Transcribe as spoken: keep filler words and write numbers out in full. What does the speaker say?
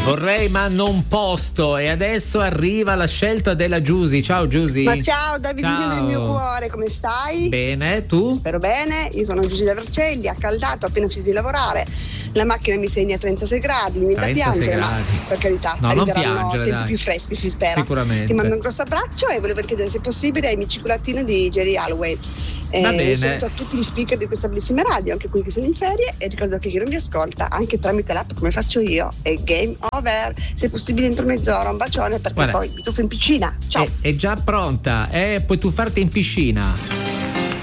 Vorrei ma non posto, e adesso arriva la scelta della Giusy. Ciao Giusy. Ma ciao Davidino Ciao. del mio cuore, come stai? Bene, tu? Spero bene, io sono Giusy da Vercelli, accaldato, appena finito di lavorare. La macchina mi segna trentasei gradi, mi viene da piangere, ma per carità, no, non arriveranno piangere, tempi dai. più freschi, si spera. Sicuramente. Ti mando un grosso abbraccio e volevo chiedere se possibile ai miei cioccolatini di Jerry Holloway. Va Eh, bene. un saluto a tutti gli speaker di questa bellissima radio, anche quelli che sono in ferie, e ricordo che chi non vi ascolta, anche tramite l'app come faccio io, è game over. Se possibile entro mezz'ora, un bacione perché Guarda, poi mi tuffo in piscina. Ciao. È, è già pronta, eh? Puoi tuffarti in piscina.